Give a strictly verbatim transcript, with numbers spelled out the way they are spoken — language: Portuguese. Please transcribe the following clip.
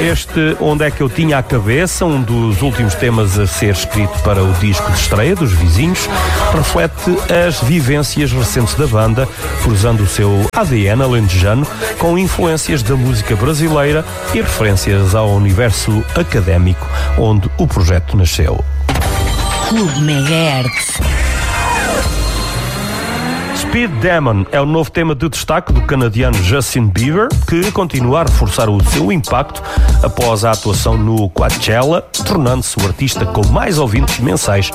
Este Onde é que eu tinha a cabeça, um dos últimos temas a ser escrito para o disco de estreia dos Vizinhos, reflete as vivências recentes da banda, cruzando o seu A D N alentejano com influências da música brasileira e referências ao universo académico onde o projeto nasceu. Clube Megahertz. Speed Demon é o novo tema de destaque do canadiano Justin Bieber, que continua a reforçar o seu impacto após a atuação no Coachella, tornando-se o artista com mais ouvintes mensais